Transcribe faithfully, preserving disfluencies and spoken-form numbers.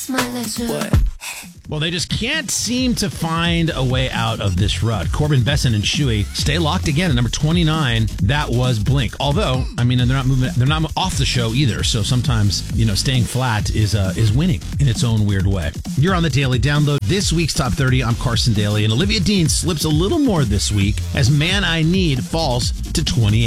my letter. What? Well, they just can't seem to find a way out of this rut. Corbin Besson and Shuey stay locked again at number twenty-nine. That was Blink. Although, I mean, they're not moving, they're not off the show either. So sometimes, you know, staying flat is uh, is winning in its own weird way. You're on the Daily Download. This week's Top thirty, I'm Carson Daly. And Olivia Dean slips a little more this week as Man I Need falls to twenty-eight.